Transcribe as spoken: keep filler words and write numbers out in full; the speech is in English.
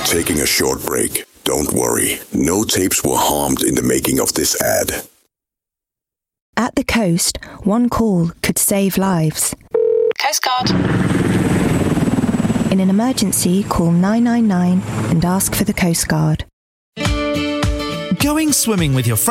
taking a short break. Don't worry, no tapes were harmed in the making of this ad. At the coast, one call could save lives. Coast Guard. In an emergency, call nine nine nine and ask for the Coast Guard. Going swimming with your friends